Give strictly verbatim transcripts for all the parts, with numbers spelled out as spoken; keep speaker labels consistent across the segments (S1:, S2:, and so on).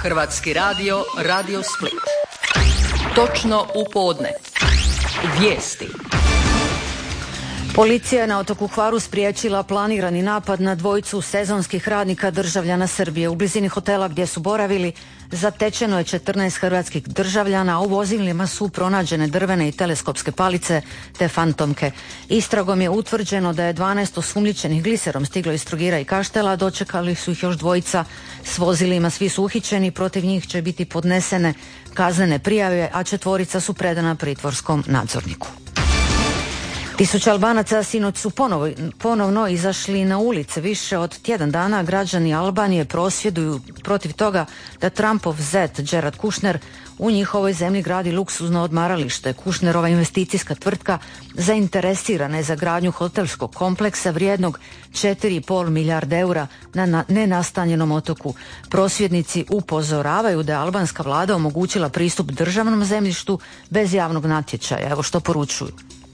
S1: Hrvatski radio, Radio Split. Točno u podne. Vijesti.
S2: Policija je na otoku Hvaru spriječila planirani napad na dvojicu sezonskih radnika državljana Srbije. U blizini hotela gdje su boravili zatečeno je četrnaest hrvatskih državljana, a u vozilima su pronađene drvene i teleskopske palice te fantomke. Istragom je utvrđeno da je dvanaest osumnjičenih gliserom stiglo iz Trogira i Kaštela, dočekali su ih još dvojica s vozilima, svi su uhićeni, protiv njih će biti podnesene kaznene prijave, a četvorica su predana pritvorskom nadzorniku. Tisuće Albanaca sinoć su ponovo, ponovno izašli na ulice. Više od tjedan dana građani Albanije prosvjeduju protiv toga da Trumpov zet Jared Kushner u njihovoj zemlji gradi luksuzno odmaralište. Kushnerova investicijska tvrtka zainteresirana je za gradnju hotelskog kompleksa vrijednog četiri i pol milijarde eura na nenastanjenom otoku. Prosvjednici upozoravaju da je albanska vlada omogućila pristup državnom zemljištu bez javnog natječaja. Evo što poručuju.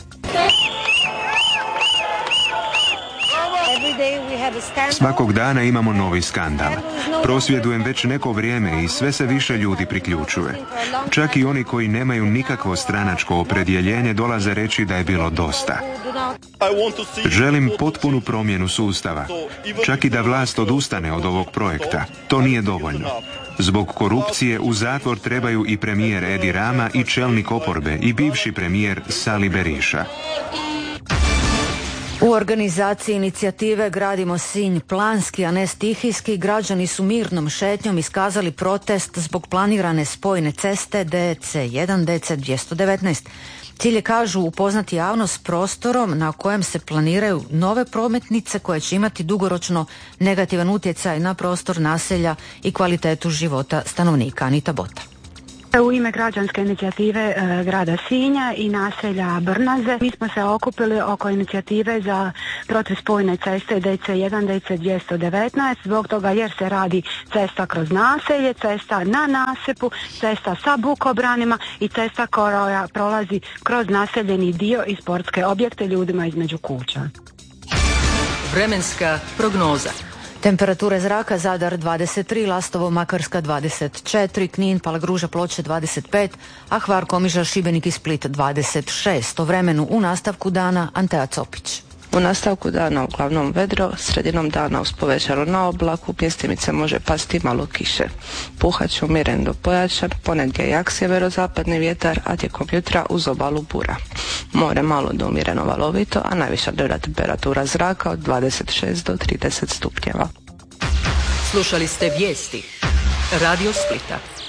S3: Svakog dana imamo novi skandal. Prosvjedujem već neko vrijeme i sve se više ljudi priključuje. Čak i oni koji nemaju nikakvo stranačko opredjeljenje dolaze reći da je bilo dosta. Želim potpunu promjenu sustava. Čak i da vlast odustane od ovog projekta. To nije dovoljno. Zbog korupcije u zatvor trebaju i premijer Edi Rama i čelnik oporbe i bivši premijer Sali Berisha.
S2: U organizaciji inicijative Gradimo Sinj planski, a ne stihijski, građani su mirnom šetnjom iskazali protest zbog planirane spojne ceste D C jedan D C dvjesto devetnaest. Cilj je, kažu, upoznati javnost s prostorom na kojem se planiraju nove prometnice koje će imati dugoročno negativan utjecaj na prostor naselja i kvalitetu života stanovnika. Anita Bota.
S4: U ime građanske inicijative e, grada Sinja i naselja Brnaze mi smo se okupili oko inicijative za protiv spojne ceste D C jedan D C dvjesto devetnaest zbog toga jer se radi cesta kroz naselje, cesta na nasipu, cesta sa bukobranima i cesta koja prolazi kroz naseljeni dio i sportske objekte ljudima između kuća.
S1: Vremenska prognoza.
S2: Temperature zraka: Zadar dvadeset tri, Lastovo, Makarska dvadeset četiri, Knin, Palagruža, Ploče dvadeset pet, a Hvar, Komiža, Šibenik i Split dvadeset šest. O vremenu u nastavku dana Antea Copić.
S5: U nastavku dana uglavnom vedro, sredinom dana uz povećalo na oblaku, mjestimice može pasti malo kiše. Puhat će umjeren do pojačan, ponegdje jak sjeverozapadni vjetar, a tijekom jutra uz obalu bura. More malo do umjereno valovito, a najviša dnevna temperatura zraka od dvadeset šest do trideset stupnjeva.
S1: Slušali ste vijesti Radio Splita.